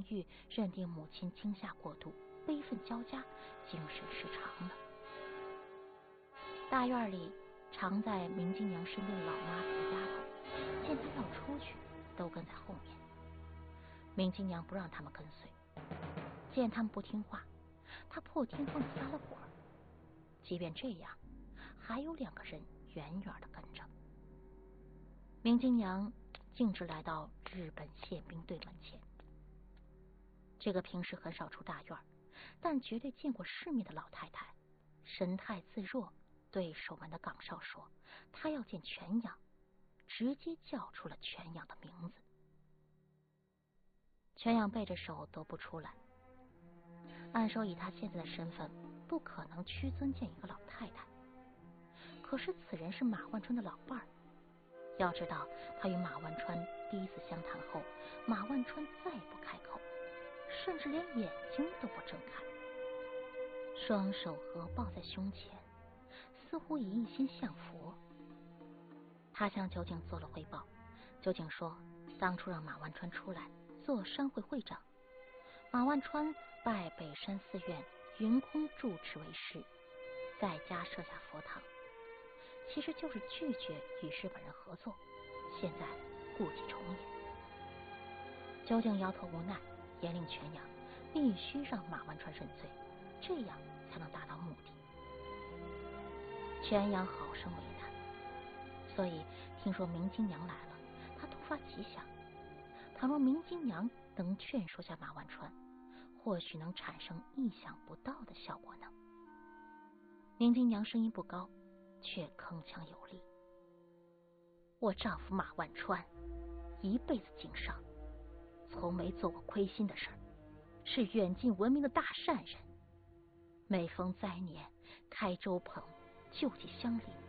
玉认定母亲惊吓过度，悲愤交加，精神失常了。大院里常在明金娘身边的老妈子的丫头见她要出去，都跟在后面。明金娘不让他们跟随，见他们不听话，她破天荒地撒了火。即便这样，还有2个人远远地跟着。明金娘径直来到日本宪兵队门前。这个平时很少出大院，但绝对见过世面的老太太，神态自若，对守门的岗哨说她要见全阳，直接叫出了全阳的名字。全阳背着手都不出来，按说以他现在的身份，不可能屈尊见一个老太太。可是此人是马万川的老伴儿，要知道他与马万川第一次相谈后，马万川再也不开口，甚至连眼睛都不睁开，双手合抱在胸前，似乎以一心向佛。他向酒井做了汇报，酒井说当初让马万川出来做商会会长，马万川拜北山寺院云空住持为师，在家设下佛堂，其实就是拒绝与日本人合作，现在故伎重演。酒井摇头无奈，严令全阳必须让马万川认罪，这样才能达到目的。全阳好生为难，所以听说明金娘来了，他突发奇想，倘若明金娘能劝说下马万川，或许能产生意想不到的效果呢。明金娘声音不高，却铿锵有力。我丈夫马万川一辈子经商，从没做过亏心的事儿，是远近闻名的大善人。每逢灾年，开粥棚，救济乡邻，